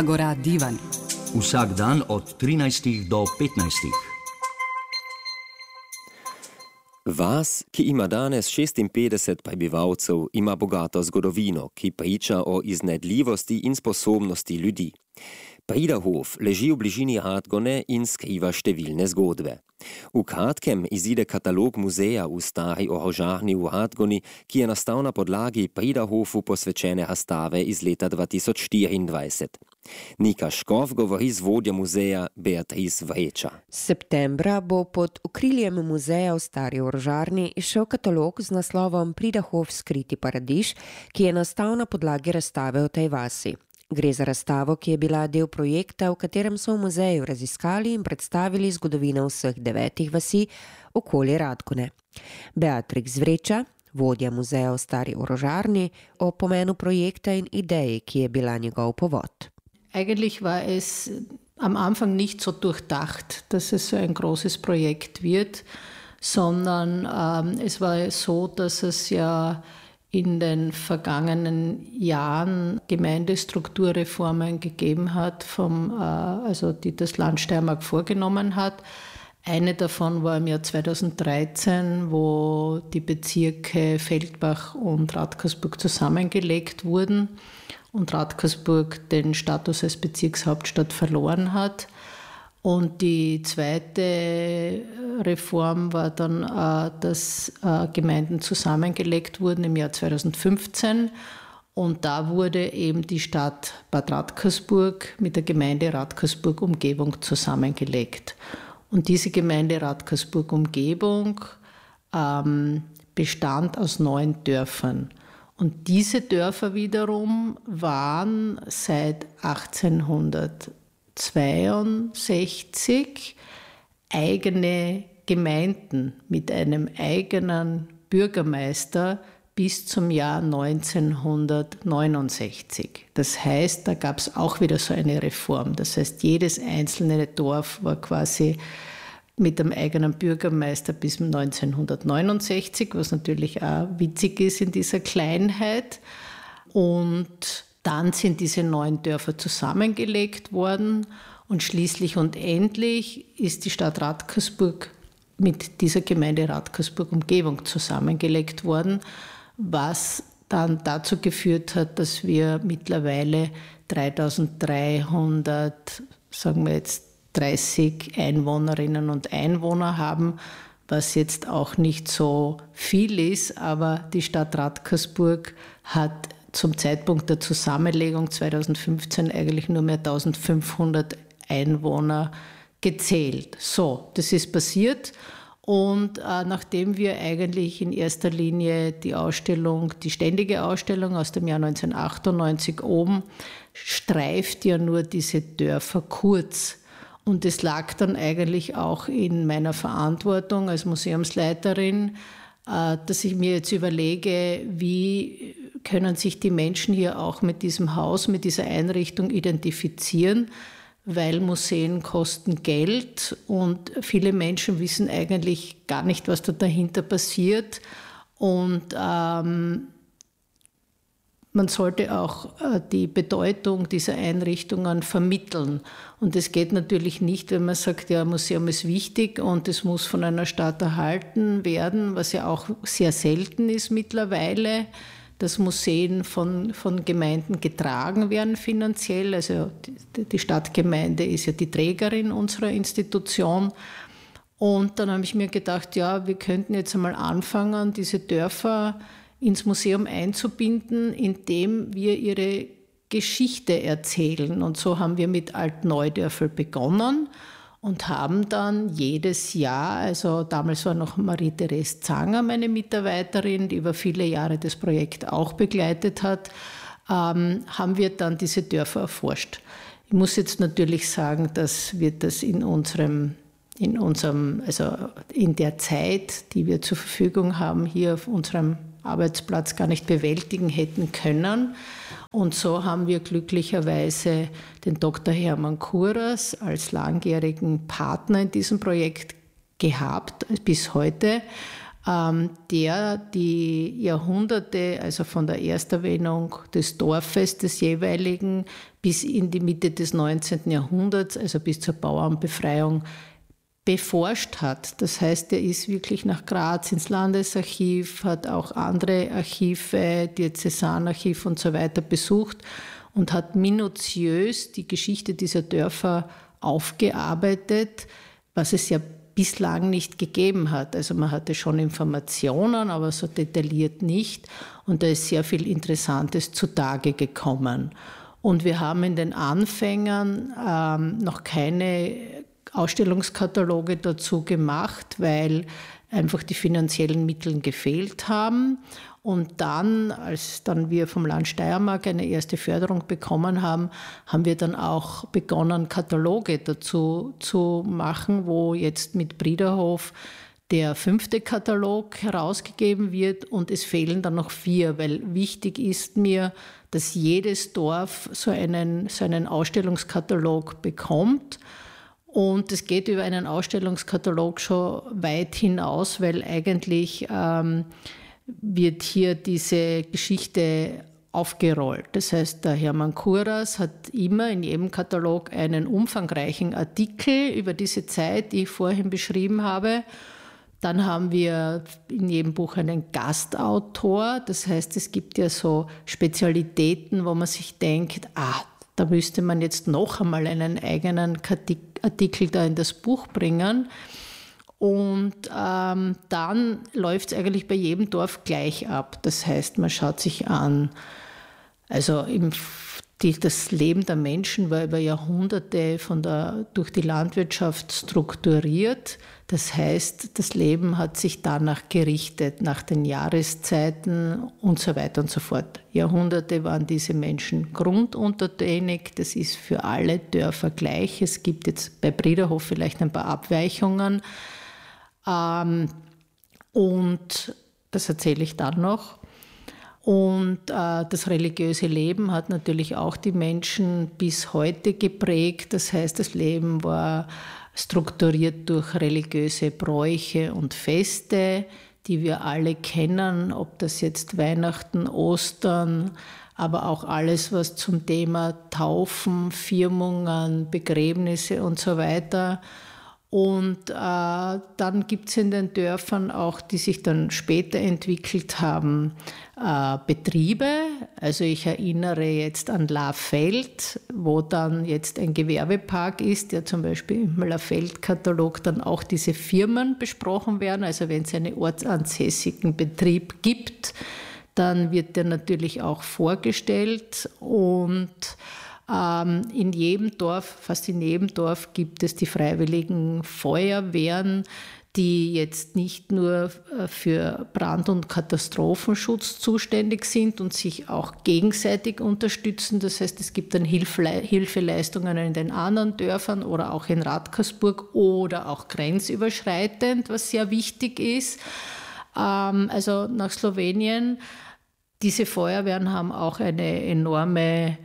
Agora Divan. Vsak dan od 13 do 15. Vas, ki ima danes 56 prebivalcev, ima bogato zgodovino, ki priča o iznajdljivosti in sposobnosti ljudi. Pridahof leži v bližini Radgone in skriva številne zgodbe. V kratkem izide katalog muzeja v stari orožarni v Radgoni, ki je nastal na podlagi Pridahofu posvečene razstave iz leta 2024. Nika Škof govori z vodjo muzeja Beatrice Vreča. Septembra bo pod okriljem muzeja v stari orožarni izšel katalog z naslovom Pridahof skriti paradiž, ki je nastal na podlagi razstave v tej vasi. Gre za razstavo, ki je bila del projekta, v katerem so v muzeju raziskali in predstavili zgodovino vseh 9 vasi okoli Radgone. Beatrix Vreča, vodja muzeja v stari orožarni, o pomenu projekta in ideji, ki je bila njegov povod. Eigentlich war es am Anfang nicht so durchdacht, dass es so ein großes Projekt wird, sondern es war so, dass es ja in den vergangenen Jahren Gemeindestrukturreformen gegeben hat, die das Land Steiermark vorgenommen hat. Eine davon war im Jahr 2013, wo die Bezirke Feldbach und Radkersburg zusammengelegt wurden und Radkersburg den Status als Bezirkshauptstadt verloren hat. Und die zweite Reform war dann, dass Gemeinden zusammengelegt wurden im Jahr 2015. Und da wurde eben die Stadt Bad Radkersburg mit der Gemeinde Radkersburg-Umgebung zusammengelegt. Und diese Gemeinde Radkersburg-Umgebung bestand aus 9 Dörfern. Und diese Dörfer wiederum waren seit 1862 eigene Gemeinden mit einem eigenen Bürgermeister bis zum Jahr 1969. Das heißt, da gab es auch wieder so eine Reform. Das heißt, jedes einzelne Dorf war quasi mit einem eigenen Bürgermeister bis 1969, was natürlich auch witzig ist in dieser Kleinheit. Und dann sind diese 9 Dörfer zusammengelegt worden und schließlich und endlich ist die Stadt Radkersburg mit dieser Gemeinde Radkersburg-Umgebung zusammengelegt worden, was dann dazu geführt hat, dass wir mittlerweile 3300, sagen wir jetzt 30 Einwohnerinnen und Einwohner haben, was jetzt auch nicht so viel ist, aber die Stadt Radkersburg hat zum Zeitpunkt der Zusammenlegung 2015 eigentlich nur mehr 1500 Einwohner gezählt. So, das ist passiert und nachdem wir eigentlich in erster Linie die ständige Ausstellung aus dem Jahr 1998 oben, streift ja nur diese Dörfer kurz. Und es lag dann eigentlich auch in meiner Verantwortung als Museumsleiterin, dass ich mir jetzt überlege, wie können sich die Menschen hier auch mit diesem Haus, mit dieser Einrichtung identifizieren, weil Museen kosten Geld und viele Menschen wissen eigentlich gar nicht, was da dahinter passiert. Und man sollte auch die Bedeutung dieser Einrichtungen vermitteln. Und es geht natürlich nicht, wenn man sagt, ja, Museum ist wichtig und es muss von einer Stadt erhalten werden, was ja auch sehr selten ist mittlerweile, dass Museen von Gemeinden getragen werden finanziell. Also die Stadtgemeinde ist ja die Trägerin unserer Institution. Und dann habe ich mir gedacht, ja, wir könnten jetzt einmal anfangen, diese Dörfer ins Museum einzubinden, indem wir ihre Geschichte erzählen. Und so haben wir mit Alt-Neudörfel begonnen und haben dann jedes Jahr, also damals war noch Marie-Therese Zanger meine Mitarbeiterin, die über viele Jahre das Projekt auch begleitet hat, haben wir dann diese Dörfer erforscht. Ich muss jetzt natürlich sagen, dass wir das in der Zeit, die wir zur Verfügung haben, hier auf unserem Arbeitsplatz gar nicht bewältigen hätten können. Und so haben wir glücklicherweise den Dr. Hermann Kuras als langjährigen Partner in diesem Projekt gehabt, bis heute. der die Jahrhunderte, also von der Ersterwähnung des Dorfes des jeweiligen bis in die Mitte des 19. Jahrhunderts, also bis zur Bauernbefreiung, beforscht hat. Das heißt, er ist wirklich nach Graz ins Landesarchiv, hat auch andere Archive, Diözesanarchiv und so weiter besucht und hat minutiös die Geschichte dieser Dörfer aufgearbeitet, was es ja bislang nicht gegeben hat. Also man hatte schon Informationen, aber so detailliert nicht. Und da ist sehr viel Interessantes zutage gekommen. Und wir haben in den Anfängen noch keine Ausstellungskataloge dazu gemacht, weil einfach die finanziellen Mittel gefehlt haben. Und dann, als dann wir vom Land Steiermark eine erste Förderung bekommen haben, haben wir dann auch begonnen, Kataloge dazu zu machen, wo jetzt mit Priederhof der 5. Katalog herausgegeben wird und es fehlen dann noch 4, weil wichtig ist mir, dass jedes Dorf so einen Ausstellungskatalog bekommt. Und es geht über einen Ausstellungskatalog schon weit hinaus, weil eigentlich wird hier diese Geschichte aufgerollt. Das heißt, der Hermann Kuras hat immer in jedem Katalog einen umfangreichen Artikel über diese Zeit, die ich vorhin beschrieben habe. Dann haben wir in jedem Buch einen Gastautor. Das heißt, es gibt ja so Spezialitäten, wo man sich denkt, da müsste man jetzt noch einmal einen eigenen Artikel da in das Buch bringen. Und dann läuft es eigentlich bei jedem Dorf gleich ab. Das heißt, man schaut sich an, also das Leben der Menschen war über Jahrhunderte durch die Landwirtschaft strukturiert. Das heißt, das Leben hat sich danach gerichtet, nach den Jahreszeiten und so weiter und so fort. Jahrhunderte waren diese Menschen grunduntertänig. Das ist für alle Dörfer gleich. Es gibt jetzt bei Priederhof vielleicht ein paar Abweichungen. Und das erzähle ich dann noch. Und das religiöse Leben hat natürlich auch die Menschen bis heute geprägt. Das heißt, das Leben war strukturiert durch religiöse Bräuche und Feste, die wir alle kennen, ob das jetzt Weihnachten, Ostern, aber auch alles, was zum Thema Taufen, Firmungen, Begräbnisse und so weiter. Und dann gibt es in den Dörfern auch, die sich dann später entwickelt haben, Betriebe. Also ich erinnere jetzt an Lafeld, wo dann jetzt ein Gewerbepark ist, der zum Beispiel im Lafeld-Katalog dann auch diese Firmen besprochen werden. Also wenn es einen ortsansässigen Betrieb gibt, dann wird der natürlich auch vorgestellt und in jedem Dorf, fast in jedem Dorf gibt es die freiwilligen Feuerwehren, die jetzt nicht nur für Brand- und Katastrophenschutz zuständig sind und sich auch gegenseitig unterstützen. Das heißt, es gibt dann Hilfeleistungen in den anderen Dörfern oder auch in Radkersburg oder auch grenzüberschreitend, was sehr wichtig ist. Also nach Slowenien. Diese Feuerwehren haben auch eine enorme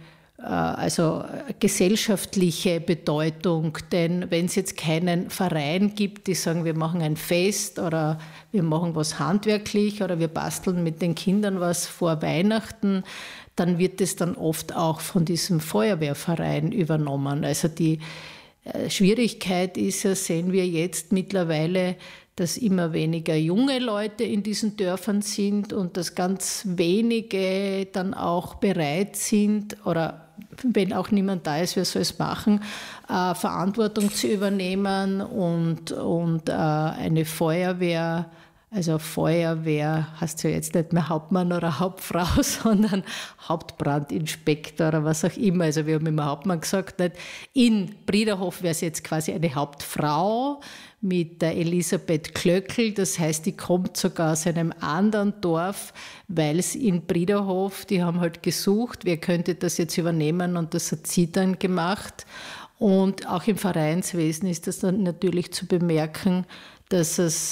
gesellschaftliche Bedeutung, denn wenn es jetzt keinen Verein gibt, die sagen, wir machen ein Fest oder wir machen was handwerklich oder wir basteln mit den Kindern was vor Weihnachten, dann wird es dann oft auch von diesem Feuerwehrverein übernommen. Also die Schwierigkeit ist ja, sehen wir jetzt mittlerweile, dass immer weniger junge Leute in diesen Dörfern sind und dass ganz wenige dann auch bereit sind oder wenn auch niemand da ist, wer soll es machen, Verantwortung zu übernehmen und eine Feuerwehr, also Feuerwehr heißt ja jetzt nicht mehr Hauptmann oder Hauptfrau, sondern Hauptbrandinspektor oder was auch immer. Also wir haben immer Hauptmann gesagt, nicht? In Priederhof wäre es jetzt quasi eine Hauptfrau mit der Elisabeth Klöckl. Das heißt, die kommt sogar aus einem anderen Dorf, weil es in Priederhof, die haben halt gesucht, wer könnte das jetzt übernehmen und das hat sie dann gemacht. Und auch im Vereinswesen ist das dann natürlich zu bemerken, dass es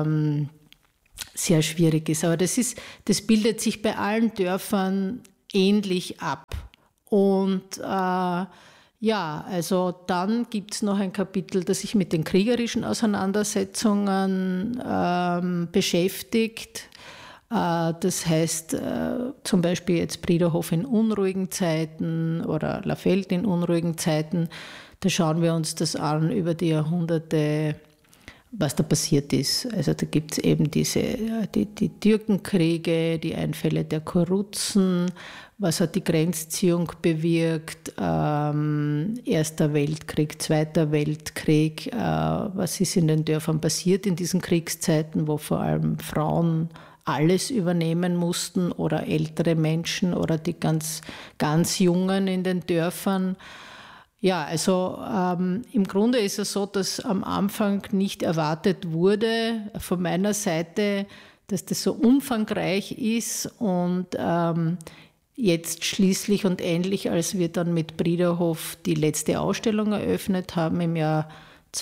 sehr schwierig ist. Aber das bildet sich bei allen Dörfern ähnlich ab. Und Ja, also dann gibt es noch ein Kapitel, das sich mit den kriegerischen Auseinandersetzungen beschäftigt. Das heißt zum Beispiel jetzt Priederhof in unruhigen Zeiten oder Lafeld in unruhigen Zeiten. Da schauen wir uns das an über die Jahrhunderte, was da passiert ist. Also da gibt es eben die Türkenkriege, die Einfälle der Kuruzen, was hat die Grenzziehung bewirkt, Erster Weltkrieg, Zweiter Weltkrieg, was ist in den Dörfern passiert in diesen Kriegszeiten, wo vor allem Frauen alles übernehmen mussten oder ältere Menschen oder die ganz Jungen in den Dörfern. Ja, also im Grunde ist es so, dass am Anfang nicht erwartet wurde von meiner Seite, dass das so umfangreich ist und jetzt schließlich und endlich, als wir dann mit Priederhof die letzte Ausstellung eröffnet haben im Jahr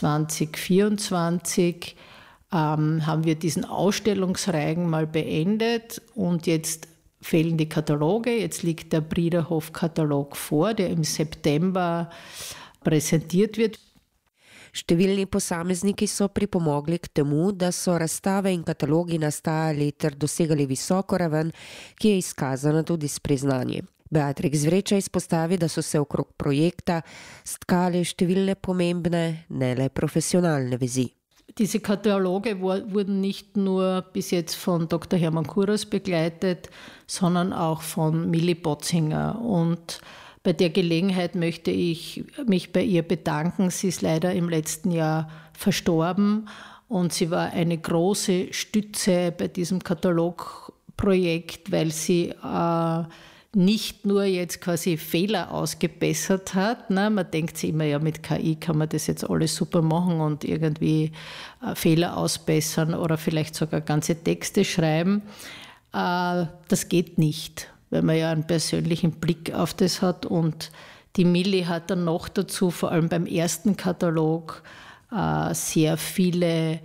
2024, haben wir diesen Ausstellungsreigen mal beendet und jetzt fehlen die Kataloge. Jetzt liegt der Priederhof-Katalog vor, der im September präsentiert wird. Številni posamezniki so pripomogli k temu, da so razstave in katalogi nastajali ter dosegali visoko raven, ki je izkazana tudi s priznanjem. Beatrix Vreča izpostavi, da so se okrog projekta stkale številne pomembne, ne le profesionalne vezi. Diese Kataloge wurden nicht nur bis jetzt von Dr. Hermann Kuras begleitet, sondern auch von Milli Botzinger. Und bei der Gelegenheit möchte ich mich bei ihr bedanken. Sie ist leider im letzten Jahr verstorben und sie war eine große Stütze bei diesem Katalogprojekt, weil sie nicht nur jetzt quasi Fehler ausgebessert hat. Ne? Man denkt sich immer, ja, mit KI kann man das jetzt alles super machen und irgendwie Fehler ausbessern oder vielleicht sogar ganze Texte schreiben. Das geht nicht, weil man ja einen persönlichen Blick auf das hat. Und die Milli hat dann noch dazu, vor allem beim ersten Katalog, sehr viele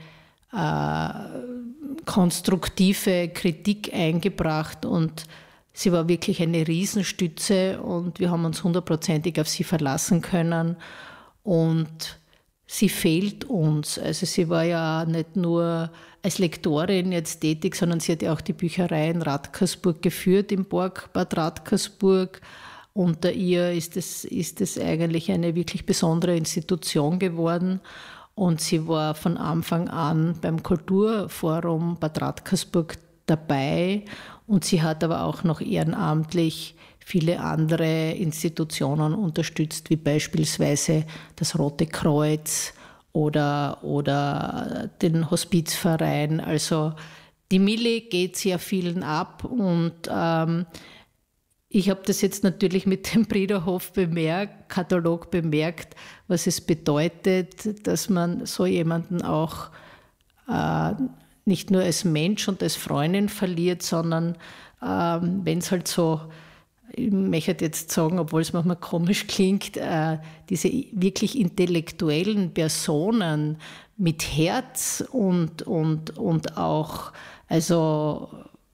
konstruktive Kritik eingebracht und sie war wirklich eine Riesenstütze und wir haben uns 100%ig auf sie verlassen können und sie fehlt uns. Also sie war ja nicht nur als Lektorin jetzt tätig, sondern sie hat ja auch die Bücherei in Radkersburg geführt, im Burgbad Radkersburg. Unter ihr ist es eigentlich eine wirklich besondere Institution geworden. Und sie war von Anfang an beim Kulturforum Bad Radkersburg dabei und sie hat aber auch noch ehrenamtlich viele andere Institutionen unterstützt, wie beispielsweise das Rote Kreuz oder den Hospizverein. Also die Milli geht sehr vielen ab und ich habe das jetzt natürlich mit dem Priederhof-Katalog bemerkt, was es bedeutet, dass man so jemanden auch nicht nur als Mensch und als Freundin verliert, sondern wenn es halt so, ich möchte jetzt sagen, obwohl es manchmal komisch klingt, diese wirklich intellektuellen Personen mit Herz und auch, also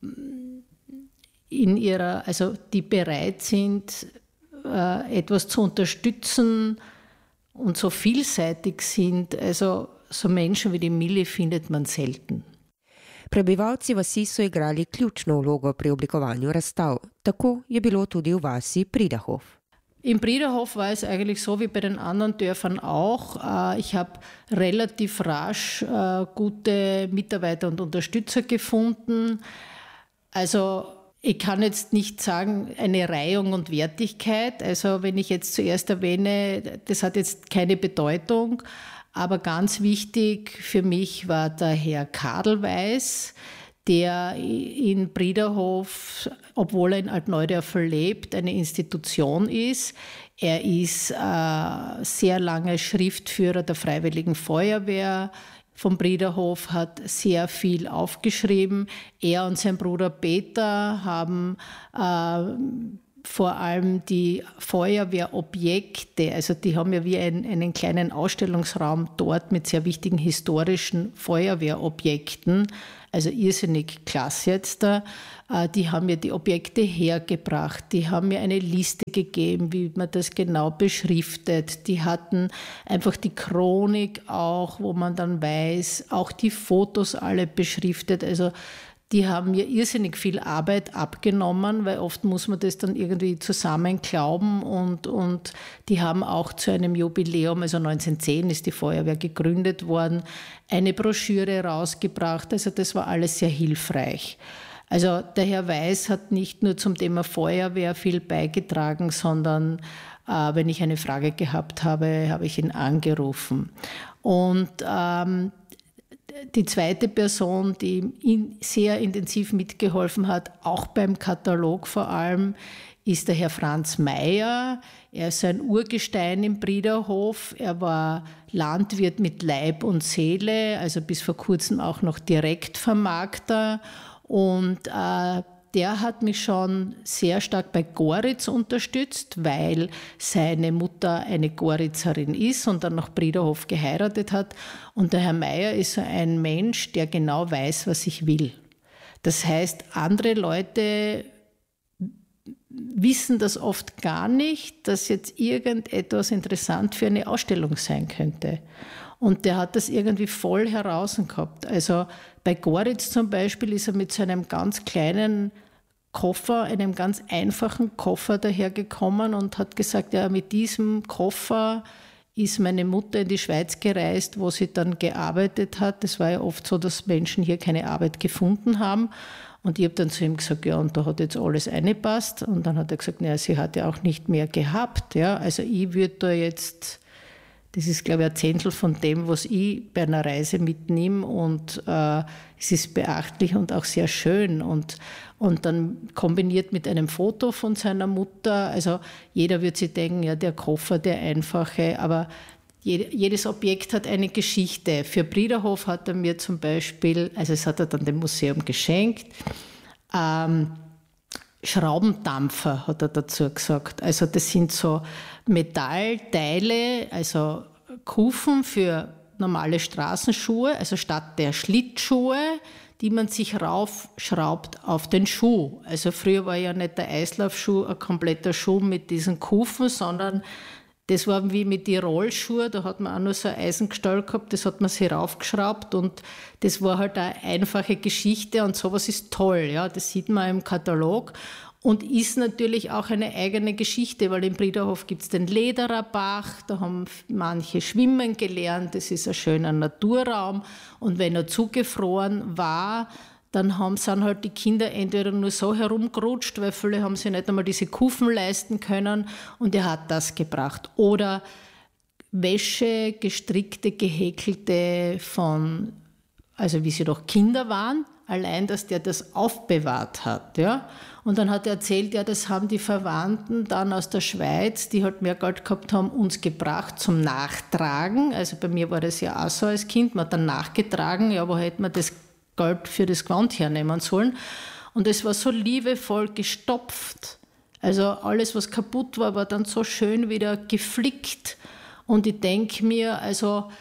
die bereit sind, etwas zu unterstützen und so vielseitig sind, also so Menschen wie die Milli findet man selten. Prebivalci vasi so igrali ključno vlogo pri oblikovanju razstav. Tako je bilo tudi v vasi Priederhof. Im Priederhof war es eigentlich so wie bei den anderen Dörfern auch. Ich habe relativ rasch gute Mitarbeiter und Unterstützer gefunden. Also ich kann jetzt nicht sagen, eine Reihung und Wertigkeit. Also wenn ich jetzt zuerst erwähne, das hat jetzt keine Bedeutung. Aber ganz wichtig für mich war der Herr Kadelweiß, der in Priederhof, obwohl er in Altneudörfel lebt, eine Institution ist. Er ist sehr lange Schriftführer der Freiwilligen Feuerwehr vom Priederhof, hat sehr viel aufgeschrieben. Er und sein Bruder Peter haben vor allem die Feuerwehrobjekte, also die haben ja wie einen kleinen Ausstellungsraum dort mit sehr wichtigen historischen Feuerwehrobjekten, also irrsinnig klasse jetzt da. Die haben mir die Objekte hergebracht, die haben mir eine Liste gegeben, wie man das genau beschriftet. Die hatten einfach die Chronik auch, wo man dann weiß, auch die Fotos alle beschriftet. Also die haben mir irrsinnig viel Arbeit abgenommen, weil oft muss man das dann irgendwie zusammen glauben und die haben auch zu einem Jubiläum, also 1910 ist die Feuerwehr gegründet worden, eine Broschüre rausgebracht. Also das war alles sehr hilfreich. Also der Herr Weiß hat nicht nur zum Thema Feuerwehr viel beigetragen, sondern wenn ich eine Frage gehabt habe, habe ich ihn angerufen. Und die zweite Person, die sehr intensiv mitgeholfen hat, auch beim Katalog vor allem, ist der Herr Franz Meyer. Er ist ein Urgestein im Priederhof. Er war Landwirt mit Leib und Seele, also bis vor kurzem auch noch Direktvermarkter. Und der hat mich schon sehr stark bei Goritz unterstützt, weil seine Mutter eine Goritzerin ist und dann nach Priederhof geheiratet hat. Und der Herr Meyer ist so ein Mensch, der genau weiß, was ich will. Das heißt, andere Leute wissen das oft gar nicht, dass jetzt irgendetwas interessant für eine Ausstellung sein könnte. Und der hat das irgendwie voll heraus gehabt. Also bei Goritz zum Beispiel ist er mit so einem ganz kleinen Koffer, einem ganz einfachen Koffer dahergekommen und hat gesagt, ja, mit diesem Koffer ist meine Mutter in die Schweiz gereist, wo sie dann gearbeitet hat. Das war ja oft so, dass Menschen hier keine Arbeit gefunden haben. Und ich habe dann zu ihm gesagt, ja, und da hat jetzt alles eingepasst. Und dann hat er gesagt, naja, sie hat ja auch nicht mehr gehabt. Ja. Also ich würde da jetzt, das ist, glaube ich, ein Zehntel von dem, was ich bei einer Reise mitnehme. Und es ist beachtlich und auch sehr schön. Und dann kombiniert mit einem Foto von seiner Mutter. Also jeder wird sich denken, ja, der Koffer, der einfache, aber jedes Objekt hat eine Geschichte. Für Priederhof hat er mir zum Beispiel, also es hat er dann dem Museum geschenkt, Schraubendampfer hat er dazu gesagt. Also das sind so Metallteile, also Kufen für normale Straßenschuhe, also statt der Schlittschuhe, die man sich raufschraubt auf den Schuh. Also früher war ja nicht der Eislaufschuh ein kompletter Schuh mit diesen Kufen, sondern das war wie mit den Rollschuhen, da hat man auch nur so ein Eisengestell gehabt, das hat man sich raufgeschraubt und das war halt eine einfache Geschichte und sowas ist toll, ja, das sieht man im Katalog und ist natürlich auch eine eigene Geschichte, weil im Priederhof gibt es den Ledererbach, da haben manche schwimmen gelernt, das ist ein schöner Naturraum und wenn er zugefroren war, dann sind halt die Kinder entweder nur so herumgerutscht, weil viele haben sich nicht einmal diese Kufen leisten können und er hat das gebracht. Oder Wäsche, gestrickte, gehäkelte von, also wie sie doch Kinder waren, allein, dass der das aufbewahrt hat. Ja? Und dann hat er erzählt, ja, das haben die Verwandten dann aus der Schweiz, die halt mehr Geld gehabt haben, uns gebracht zum Nachtragen. Also bei mir war das ja auch so als Kind, man hat dann nachgetragen, ja, wo hätte man das Geld für das Gewand hernehmen sollen. Und es war so liebevoll gestopft. Also alles, was kaputt war, war dann so schön wieder geflickt. Und ich denke mir, also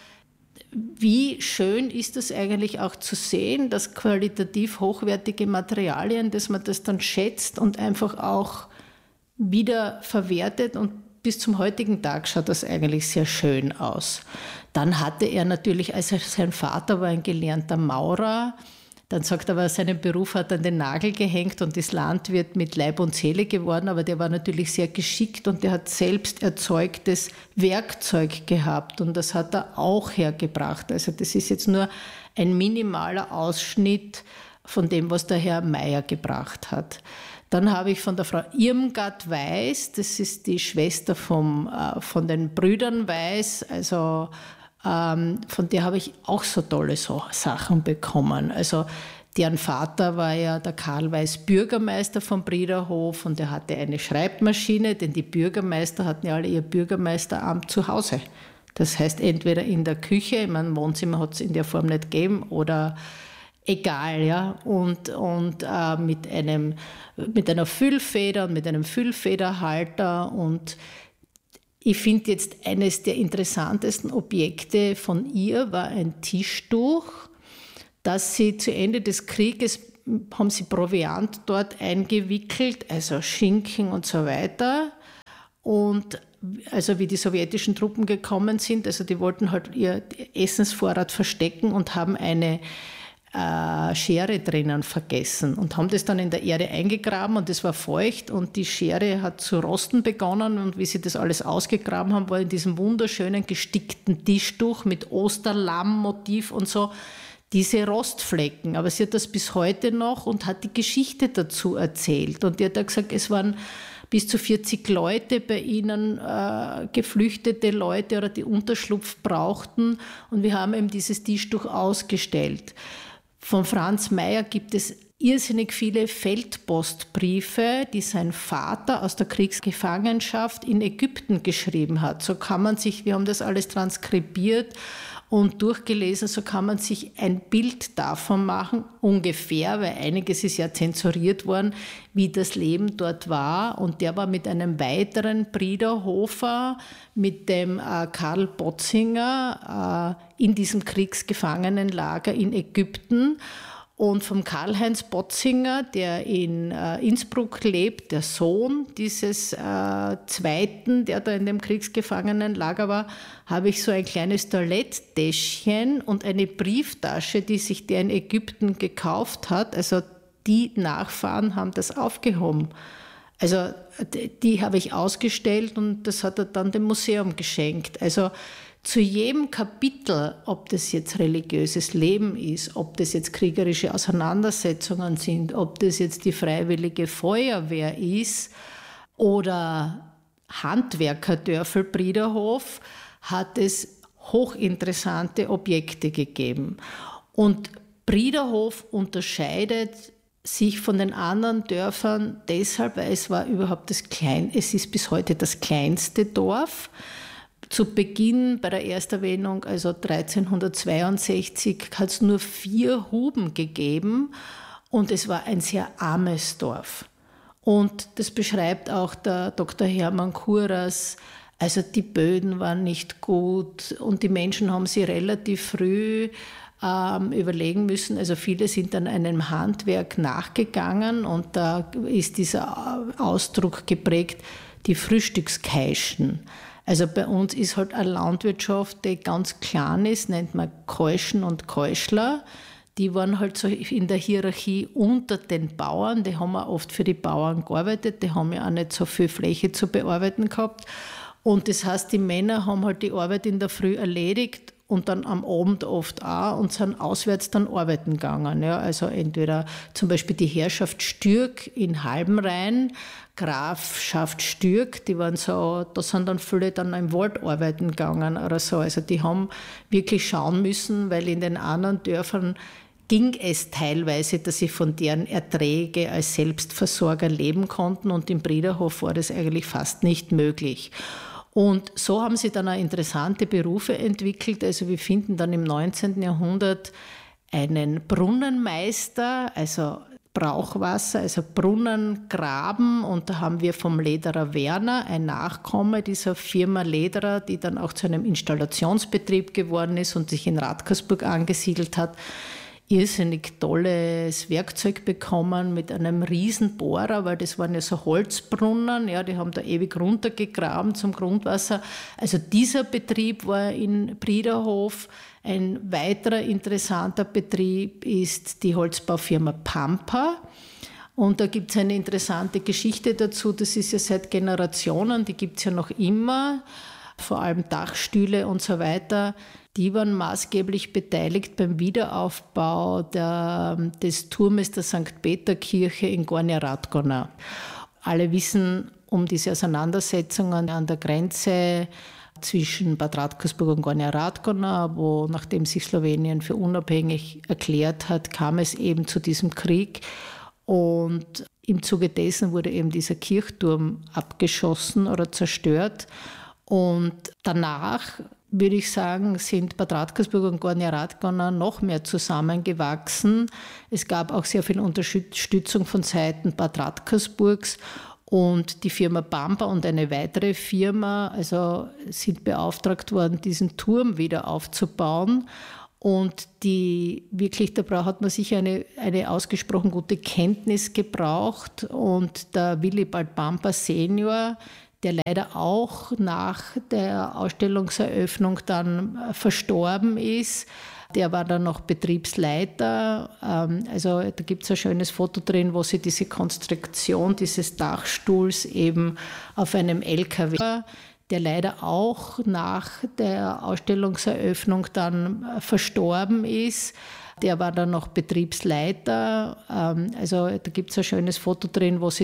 wie schön ist es eigentlich auch zu sehen, dass qualitativ hochwertige Materialien, dass man das dann schätzt und einfach auch wieder verwertet und bis zum heutigen Tag schaut das eigentlich sehr schön aus. Dann hatte er natürlich, also sein Vater war ein gelernter Maurer, dann sagt er aber, seinen Beruf hat er an den Nagel gehängt und ist Landwirt mit Leib und Seele geworden, aber der war natürlich sehr geschickt und der hat selbst erzeugtes Werkzeug gehabt und das hat er auch hergebracht. Also das ist jetzt nur ein minimaler Ausschnitt von dem, was der Herr Meyer gebracht hat. Dann habe ich von der Frau Irmgard Weiß, das ist die Schwester von den Brüdern Weiß, also von der habe ich auch so tolle Sachen bekommen. Also deren Vater war ja der Karl Weiß Bürgermeister von Priederhof und er hatte eine Schreibmaschine, denn die Bürgermeister hatten ja alle ihr Bürgermeisteramt zu Hause. Das heißt entweder in der Küche, im Wohnzimmer hat es in der Form nicht gegeben, oder egal, ja, und mit einer Füllfeder und mit einem Füllfederhalter. Und ich finde jetzt, eines der interessantesten Objekte von ihr war ein Tischtuch, das sie zu Ende des Krieges, haben sie Proviant dort eingewickelt, also Schinken und so weiter. Und also wie die sowjetischen Truppen gekommen sind, also die wollten halt ihr Essensvorrat verstecken und haben eine Schere drinnen vergessen und haben das dann in der Erde eingegraben und es war feucht und die Schere hat zu rosten begonnen und wie sie das alles ausgegraben haben, war in diesem wunderschönen gestickten Tischtuch mit Osterlammmotiv und so diese Rostflecken. Aber sie hat das bis heute noch und hat die Geschichte dazu erzählt. Und die hat gesagt, es waren bis zu 40 Leute bei ihnen, geflüchtete Leute oder die Unterschlupf brauchten. Und wir haben eben dieses Tischtuch ausgestellt. Von Franz Mayer gibt es irrsinnig viele Feldpostbriefe, die sein Vater aus der Kriegsgefangenschaft in Ägypten geschrieben hat. So kann man sich, wir haben das alles transkribiert und durchgelesen, so kann man sich ein Bild davon machen, ungefähr, weil einiges ist ja zensuriert worden, wie das Leben dort war. Und der war mit einem weiteren Briederhofer, mit dem Karl Botzinger, in diesem Kriegsgefangenenlager in Ägypten. Und vom Karl-Heinz Botzinger, der in Innsbruck lebt, der Sohn dieses Zweiten, der da in dem Kriegsgefangenenlager war, habe ich so ein kleines Toiletttäschchen und eine Brieftasche, die sich der in Ägypten gekauft hat. Also die Nachfahren haben das aufgehoben. Also die habe ich ausgestellt und das hat er dann dem Museum geschenkt. Also zu jedem Kapitel, ob das jetzt religiöses Leben ist, ob das jetzt kriegerische Auseinandersetzungen sind, ob das jetzt die Freiwillige Feuerwehr ist oder Handwerkerdörfel Briederhof, hat es hochinteressante Objekte gegeben. Und Briederhof unterscheidet sich von den anderen Dörfern deshalb, weil es ist bis heute das kleinste Dorf. Zu Beginn bei der Ersterwähnung, also 1362, hat es nur 4 Huben gegeben und es war ein sehr armes Dorf. Und das beschreibt auch der Dr. Hermann Kuras. Also die Böden waren nicht gut und die Menschen haben sie relativ früh überlegen müssen. Also viele sind dann einem Handwerk nachgegangen und da ist dieser Ausdruck geprägt, die Frühstückskaischen. Also bei uns ist halt eine Landwirtschaft, die ganz klein ist, nennt man Keuschen und Keuschler. Die waren halt so in der Hierarchie unter den Bauern. Die haben auch oft für die Bauern gearbeitet. Die haben ja auch nicht so viel Fläche zu bearbeiten gehabt. Und das heißt, die Männer haben halt die Arbeit in der Früh erledigt und dann am Abend oft auch und sind auswärts dann arbeiten gegangen. Ja, also entweder zum Beispiel die Herrschaft Stürk in Halbenrhein, Grafschaft Stürk, die waren so, da sind dann viele dann im Wald arbeiten gegangen oder so. Also die haben wirklich schauen müssen, weil in den anderen Dörfern ging es teilweise, dass sie von deren Erträge als Selbstversorger leben konnten und im Briederhof war das eigentlich fast nicht möglich. Und so haben sie dann auch interessante Berufe entwickelt. Also wir finden dann im 19. Jahrhundert einen Brunnenmeister, also Brauchwasser, also Brunnen graben. Und da haben wir vom Lederer Werner, ein Nachkomme dieser Firma Lederer, die dann auch zu einem Installationsbetrieb geworden ist und sich in Radkersburg angesiedelt hat, irrsinnig tolles Werkzeug bekommen mit einem Riesenbohrer, weil das waren ja so Holzbrunnen, ja, die haben da ewig runtergegraben zum Grundwasser. Also dieser Betrieb war in Briederhof. Ein weiterer interessanter Betrieb ist die Holzbaufirma Pampa. Und da gibt es eine interessante Geschichte dazu, das ist ja seit Generationen, die gibt es ja noch immer, vor allem Dachstühle und so weiter. Die waren maßgeblich beteiligt beim Wiederaufbau des Turmes der St. Peter-Kirche in Gornja Radgona. Alle wissen um diese Auseinandersetzungen an der Grenze zwischen Bad Radkersburg und Gornja Radgona, wo nachdem sich Slowenien für unabhängig erklärt hat, kam es eben zu diesem Krieg. Und im Zuge dessen wurde eben dieser Kirchturm abgeschossen oder zerstört. Und danach würde ich sagen, sind Bad Radkersburg und Gornja Radgona noch mehr zusammengewachsen. Es gab auch sehr viel Unterstützung von Seiten Bad Radkersburgs. Und die Firma Bamba und eine weitere Firma sind beauftragt worden, diesen Turm wieder aufzubauen. Und da hat man sicher eine ausgesprochen gute Kenntnis gebraucht. Und der Willibald Bamba Senior, der leider auch nach der Ausstellungseröffnung dann verstorben ist, der war dann noch Betriebsleiter. Da gibt es ein schönes Foto drin, wo sie diese Konstruktion dieses Dachstuhls eben auf einem LKW, der leider auch nach der Ausstellungseröffnung dann verstorben ist. Der war dann noch Betriebsleiter. Da gibt es ein schönes Foto drin, wo sie